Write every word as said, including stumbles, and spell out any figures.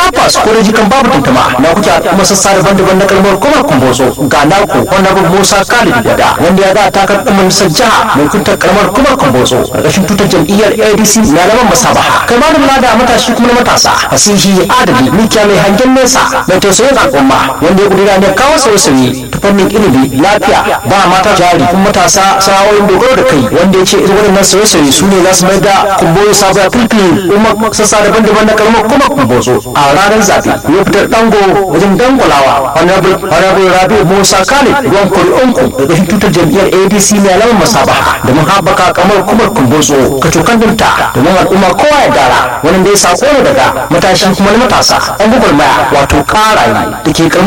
tabbas ko da jikan babu tuntuma na kuke kuma sassa daban-daban na kalmar kuma kumboso ga naku honorable Musa Khalid Gada wanda ya ga takar ɗin majalisar jiha mai kuntar kalmar kuma kumboso ƙarƙashin tutar jam'iyyar A D C na laman masabaha kai malum da matashi kuma na matasa fasihi adali mikiya mai hangen nesa mai tausayin al'umma wanda ya kudura ne kawo sauye-sauye ta fannin ilimi lafiya ba mata jari kuma matasa sana'o'in dogaro da kai wanda ya ce irin waɗannan sauye-sauye su ne za su mai da kumboso sabuwar filfil umar sassa daban-daban na kalmar kuma kumboso a ranar zaɓe ya fitar dango wajen dangwalawa honorable Rabi Musa Khalid ruwan kuri'unku daga tutar jam'iyyar A D C mai alamar masabaha domin haɓaka kamar kumar kumboso ka cokan dinta domin al'umma kowa ya dara wannan dai sako ne daga matashi kuma na matasa an gwagwarmaya wato ƙarayi da ke